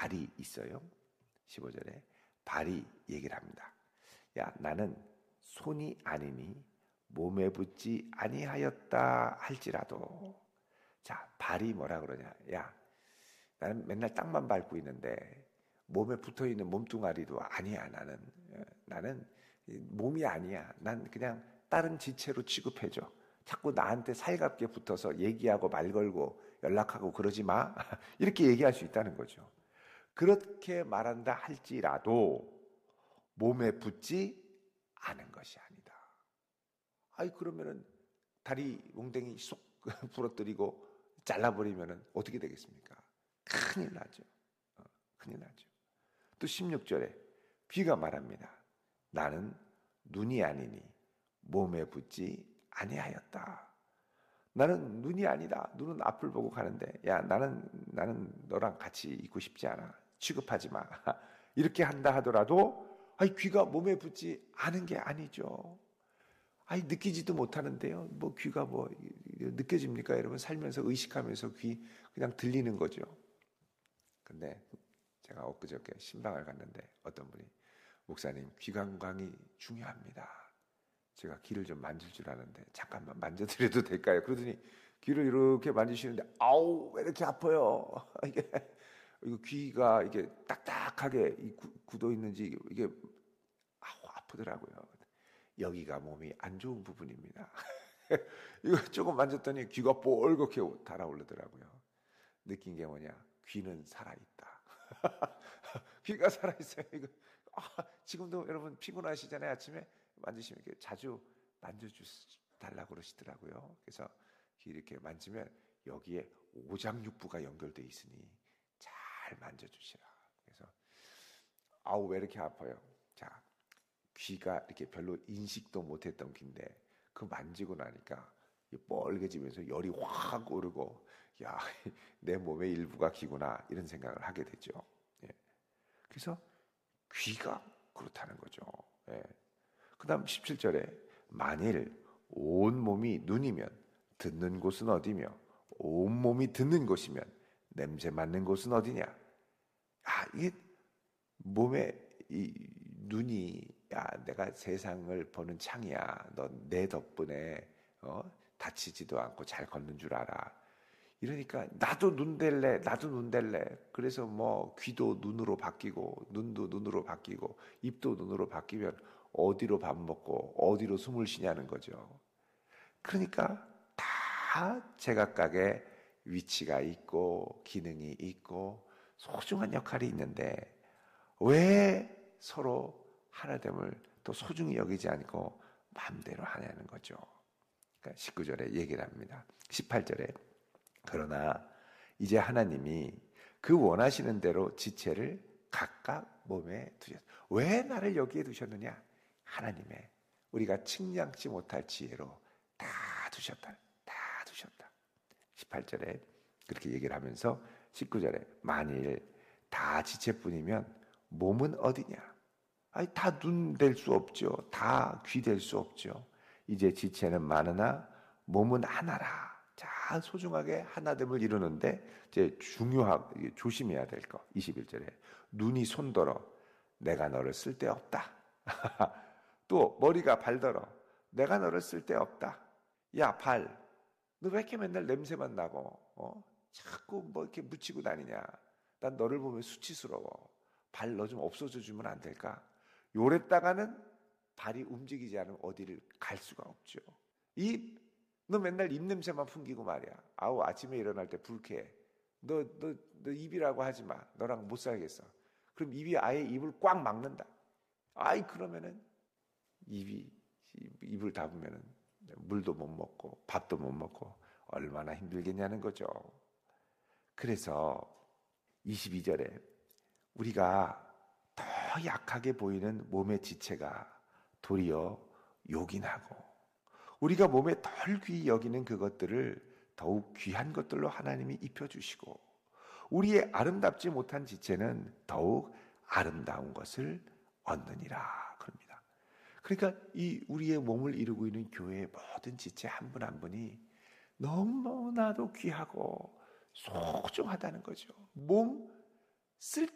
발이 있어요. 15절에 발이 얘기를 합니다. 야, 나는 손이 아니니 몸에 붙지 아니하였다 할지라도. 자, 발이 뭐라 그러냐. 야, 나는 맨날 땅만 밟고 있는데 몸에 붙어있는 몸뚱아리도 아니야. 나는 몸이 아니야. 난 그냥 다른 지체로 취급해줘. 자꾸 나한테 살갑게 붙어서 얘기하고 말 걸고 연락하고 그러지 마. 이렇게 얘기할 수 있다는 거죠. 그렇게 말한다 할지라도 몸에 붙지 않은 것이 아니다. 아이, 그러면은 다리 웅덩이 쏙 부러뜨리고 잘라버리면은 어떻게 되겠습니까? 큰일 나죠. 큰일 나죠. 또 16절에 귀가 말합니다. 나는 눈이 아니니 몸에 붙지 아니하였다. 나는 눈이 아니다. 눈은 앞을 보고 가는데, 야, 나는 너랑 같이 있고 싶지 않아. 취급하지 마. 이렇게 한다 하더라도, 아이, 귀가 몸에 붙지 않은 게 아니죠. 아이, 느끼지도 못하는데요. 뭐 귀가 뭐 느껴집니까? 여러분 살면서 의식하면서 귀 그냥 들리는 거죠. 근데 제가 엊그저께 신방을 갔는데 어떤 분이 목사님, 귀 건강이 중요합니다. 제가 귀를 좀 만질 줄 아는데 잠깐만 만져드려도 될까요? 그러더니 귀를 이렇게 만지시는데 아우, 왜 이렇게 아파요? 이거 귀가 이게 딱딱하게 굳어 있는지 이게 아우, 아프더라고요. 여기가 몸이 안 좋은 부분입니다. 이거 조금 만졌더니 귀가 뻘겋게 달아오르더라고요. 느낀 게 뭐냐? 귀는 살아있다. 귀가 살아있어요. 이거 지금도 여러분 피곤하시잖아요. 아침에 만지시면 이렇게 자주 만져달라고 그러시더라고요. 그래서 귀 이렇게 만지면 여기에 오장육부가 연결돼 있으니 잘 만져주시라. 그래서 아우, 왜 이렇게 아파요? 자, 귀가 이렇게 별로 인식도 못했던 귀인데 그 만지고 나니까 뻘개지면서 열이 확 오르고, 야, 내 몸의 일부가 귀구나 이런 생각을 하게 되죠. 예. 그래서 귀가 그렇다는 거죠. 예. 그 다음 17절에 만일 온 몸이 눈이면 듣는 곳은 어디며 온 몸이 듣는 곳이면 냄새 맡는 곳은 어디냐. 이게 몸에 이 눈이, 야, 내가 세상을 보는 창이야. 너 내 덕분에 다치지도 않고 잘 걷는 줄 알아. 이러니까 나도 눈 댈래. 그래서 뭐 귀도 눈으로 바뀌고 눈도 눈으로 바뀌고 입도 눈으로 바뀌면 어디로 밥 먹고 어디로 숨을 쉬냐는 거죠. 그러니까 다 제각각의 위치가 있고 기능이 있고 소중한 역할이 있는데 왜 서로 하나됨을 또 소중히 여기지 않고 마음대로 하냐는 거죠. 그러니까 19절에 얘기를 합니다. 18절에 그러나 이제 하나님이 그 원하시는 대로 지체를 각각 몸에 두셨다. 왜 나를 여기에 두셨느냐? 하나님의 우리가 측량치 못할 지혜로 다 두셨다. 18절에 그렇게 얘기를 하면서 19절에 만일 다 지체뿐이면 몸은 어디냐? 아니, 다 눈 될 수 없죠. 다 귀 될 수 없죠. 이제 지체는 많으나 몸은 하나라. 자, 소중하게 하나됨을 이루는데 이제 중요하게 조심해야 될 거. 21절에 눈이 손더러 내가 너를 쓸데없다. 또 머리가 발더러 내가 너를 쓸데없다. 야, 발, 너 왜 이렇게 맨날 냄새만 나고 자꾸 뭐 이렇게 묻히고 다니냐. 난 너를 보면 수치스러워. 발 너 좀 없어져 주면 안 될까? 요랬다가는 발이 움직이지 않으면 어디를 갈 수가 없죠. 입, 너 맨날 입 냄새만 풍기고 말이야. 아우, 아침에 일어날 때 불쾌해. 너 입이라고 하지 마. 너랑 못 살겠어. 그럼 입이 아예 입을 꽉 막는다. 아이, 그러면은 입을 닫으면은 물도 못 먹고 밥도 못 먹고 얼마나 힘들겠냐는 거죠. 그래서 22절에 우리가 더 약하게 보이는 몸의 지체가 도리어 요긴하고 우리가 몸에 덜 귀히 여기는 그것들을 더욱 귀한 것들로 하나님이 입혀주시고 우리의 아름답지 못한 지체는 더욱 아름다운 것을 얻느니라 그럽니다. 그러니까 이 우리의 몸을 이루고 있는 교회의 모든 지체 한 분 한 분이 너무나도 귀하고 소중하다는 거죠. 몸 쓸